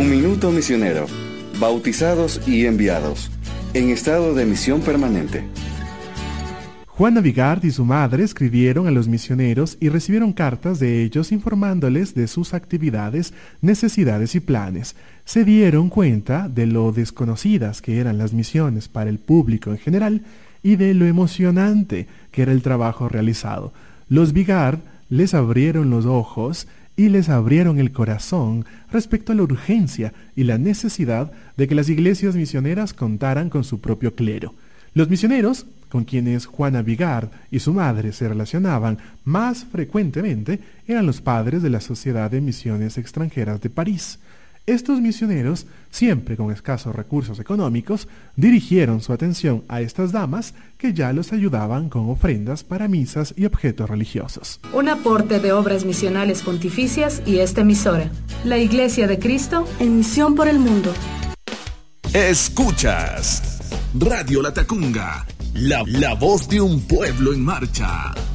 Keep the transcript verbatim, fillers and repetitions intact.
Un minuto misionero. Bautizados y enviados. En estado de misión permanente. Juana Vigard y su madre escribieron a los misioneros y recibieron cartas de ellos informándoles de sus actividades, necesidades y planes. Se dieron cuenta de lo desconocidas que eran las misiones para el público en general y de lo emocionante que era el trabajo realizado. Los Vigard les abrieron los ojos y les abrieron el corazón respecto a la urgencia y la necesidad de que las iglesias misioneras contaran con su propio clero. Los misioneros, con quienes Juana Vigard y su madre se relacionaban más frecuentemente, eran los padres de la Sociedad de Misiones Extranjeras de París. Estos misioneros, siempre con escasos recursos económicos, dirigieron su atención a estas damas que ya los ayudaban con ofrendas para misas y objetos religiosos. Un aporte de Obras Misionales Pontificias y esta emisora, la Iglesia de Cristo en misión por el mundo. Escuchas Radio La Tacunga, la, la voz de un pueblo en marcha.